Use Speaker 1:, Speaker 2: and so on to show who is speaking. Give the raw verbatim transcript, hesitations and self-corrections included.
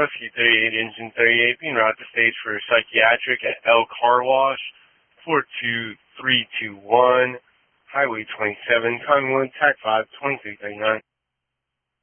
Speaker 1: Rescue thirty-eight, Engine thirty-eight, being routed to stage for psychiatric at L Car Wash, four two three two one, Highway twenty-seven, Cottonwood, T A C five, twenty-three thirty-nine.